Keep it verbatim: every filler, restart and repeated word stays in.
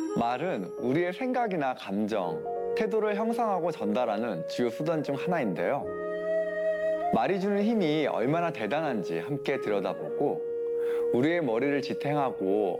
말은 우리의 생각이나 감정, 태도를 형성하고 전달하는 주요 수단 중 하나인데요. 말이 주는 힘이 얼마나 대단한지 함께 들여다보고 우리의 머리를 지탱하고